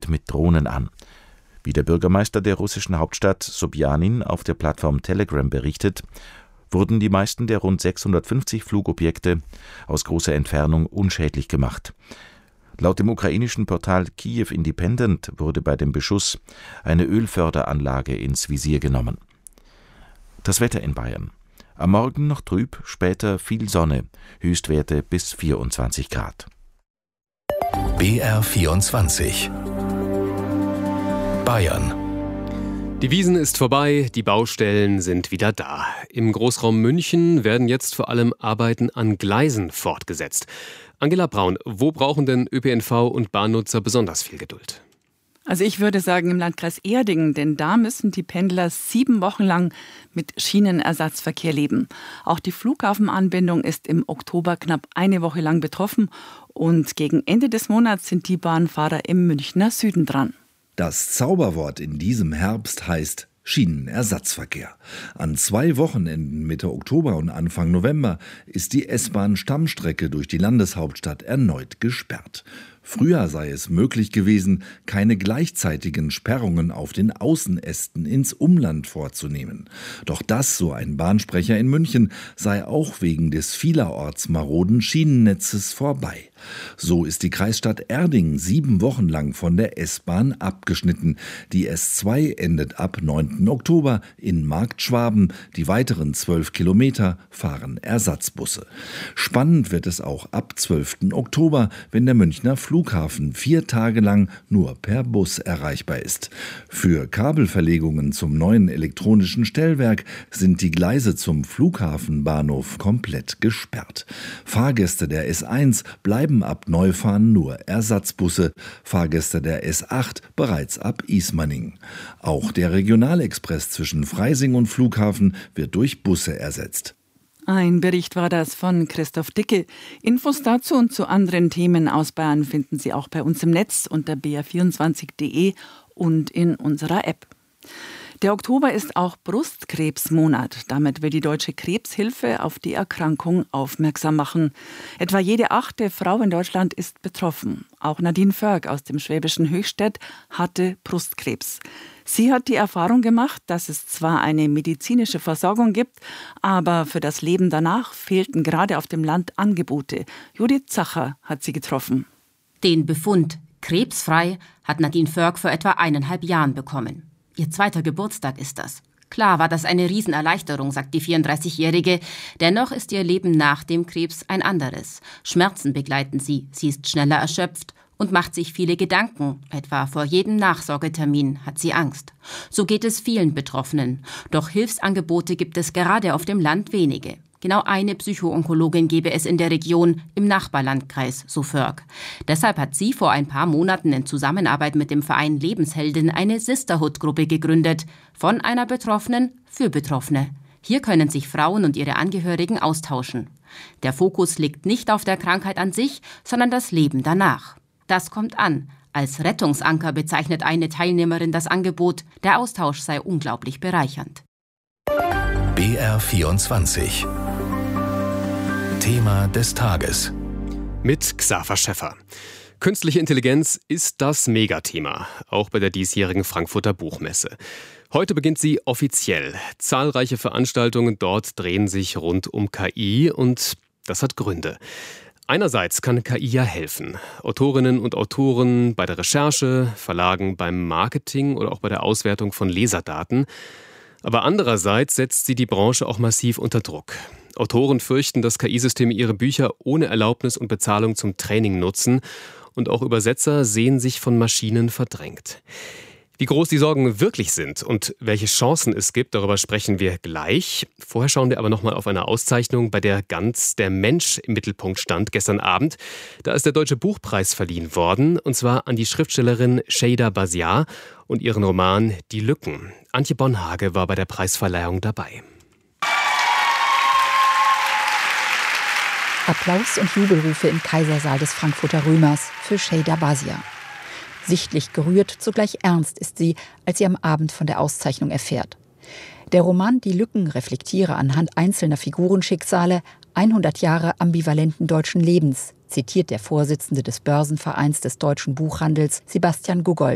Sicherheit mit Drohnen an. Wie der Bürgermeister der russischen Hauptstadt Sobjanin auf der Plattform Telegram berichtet, wurden die meisten der rund 650 Flugobjekte aus großer Entfernung unschädlich gemacht. Laut dem ukrainischen Portal Kiev Independent wurde bei dem Beschuss eine Ölförderanlage ins Visier genommen. Das Wetter in Bayern. Am Morgen noch trüb, später viel Sonne, Höchstwerte bis 24 Grad. BR24 Bayern. Die Wiesn ist vorbei, die Baustellen sind wieder da. Im Großraum München werden jetzt vor allem Arbeiten an Gleisen fortgesetzt. Angela Braun, wo brauchen denn ÖPNV und Bahnnutzer besonders viel Geduld? Also ich würde sagen im Landkreis Erding, denn da müssen die Pendler 7 Wochen lang mit Schienenersatzverkehr leben. Auch die Flughafenanbindung ist im Oktober knapp eine Woche lang betroffen und gegen Ende des Monats sind die Bahnfahrer im Münchner Süden dran. Das Zauberwort in diesem Herbst heißt Schienenersatzverkehr. An 2 Wochenenden Mitte Oktober und Anfang November ist die S-Bahn-Stammstrecke durch die Landeshauptstadt erneut gesperrt. Früher sei es möglich gewesen, keine gleichzeitigen Sperrungen auf den Außenästen ins Umland vorzunehmen. Doch das, so ein Bahnsprecher in München, sei auch wegen des vielerorts maroden Schienennetzes vorbei. So ist die Kreisstadt Erding 7 Wochen lang von der S-Bahn abgeschnitten. Die S2 endet ab 9. Oktober in Marktschwaben. Die weiteren 12 Kilometer fahren Ersatzbusse. Spannend wird es auch ab 12. Oktober, wenn der Münchner Flughafen 4 Tage lang nur per Bus erreichbar ist. Für Kabelverlegungen zum neuen elektronischen Stellwerk sind die Gleise zum Flughafenbahnhof komplett gesperrt. Fahrgäste der S1 bleiben ab Neufahren nur Ersatzbusse, Fahrgäste der S8 bereits ab Ismaning. Auch der Regionalexpress zwischen Freising und Flughafen wird durch Busse ersetzt. Ein Bericht war das von Christoph Dicke. Infos dazu und zu anderen Themen aus Bayern finden Sie auch bei uns im Netz unter br24.de und in unserer App. Der Oktober ist auch Brustkrebsmonat. Damit will die Deutsche Krebshilfe auf die Erkrankung aufmerksam machen. Etwa jede 8. Frau in Deutschland ist betroffen. Auch Nadine Förg aus dem schwäbischen Höchstädt hatte Brustkrebs. Sie hat die Erfahrung gemacht, dass es zwar eine medizinische Versorgung gibt, aber für das Leben danach fehlten gerade auf dem Land Angebote. Judith Zacher hat sie getroffen. Den Befund krebsfrei hat Nadine Förg vor etwa 1,5 Jahren bekommen. Ihr 2. Geburtstag ist das. Klar war das eine Riesenerleichterung, sagt die 34-Jährige. Dennoch ist ihr Leben nach dem Krebs ein anderes. Schmerzen begleiten sie. Sie ist schneller erschöpft und macht sich viele Gedanken. Etwa vor jedem Nachsorgetermin hat sie Angst. So geht es vielen Betroffenen. Doch Hilfsangebote gibt es gerade auf dem Land wenige. Genau eine Psychoonkologin gebe es in der Region, im Nachbarlandkreis, so Förg. Deshalb hat sie vor ein paar Monaten in Zusammenarbeit mit dem Verein Lebensheldin eine Sisterhood-Gruppe gegründet. Von einer Betroffenen für Betroffene. Hier können sich Frauen und ihre Angehörigen austauschen. Der Fokus liegt nicht auf der Krankheit an sich, sondern das Leben danach. Das kommt an. Als Rettungsanker bezeichnet eine Teilnehmerin das Angebot. Der Austausch sei unglaublich bereichernd. BR24 Thema des Tages. Mit Xaver Schäffer. Künstliche Intelligenz ist das Megathema, auch bei der diesjährigen Frankfurter Buchmesse. Heute beginnt sie offiziell. Zahlreiche Veranstaltungen dort drehen sich rund um KI und das hat Gründe. Einerseits kann KI ja helfen. Autorinnen und Autoren bei der Recherche, Verlagen beim Marketing oder auch bei der Auswertung von Leserdaten. Aber andererseits setzt sie die Branche auch massiv unter Druck. Autoren fürchten, dass KI-Systeme ihre Bücher ohne Erlaubnis und Bezahlung zum Training nutzen. Und auch Übersetzer sehen sich von Maschinen verdrängt. Wie groß die Sorgen wirklich sind und welche Chancen es gibt, darüber sprechen wir gleich. Vorher schauen wir aber nochmal auf eine Auszeichnung, bei der ganz der Mensch im Mittelpunkt stand gestern Abend. Da ist der Deutsche Buchpreis verliehen worden, und zwar an die Schriftstellerin Sheyda Basiar und ihren Roman Die Lücken. Antje Bonhage war bei der Preisverleihung dabei. Applaus und Jubelrufe im Kaisersaal des Frankfurter Römers für Sheyda Basiar. Sichtlich gerührt, zugleich ernst ist sie, als sie am Abend von der Auszeichnung erfährt. Der Roman Die Lücken reflektiere anhand einzelner Figurenschicksale 100 Jahre ambivalenten deutschen Lebens, zitiert der Vorsitzende des Börsenvereins des deutschen Buchhandels, Sebastian Gogol.